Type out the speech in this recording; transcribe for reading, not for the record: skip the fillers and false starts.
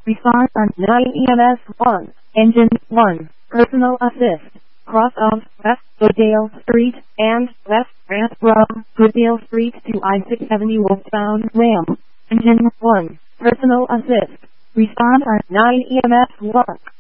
Response on 9 EMS 1. Engine 1. Personal assist. Cross of West Goodale Street and West Grant from Goodale Street to I-670 westbound Ram. Engine 1. Personal assist. Response on 9 EMS 1.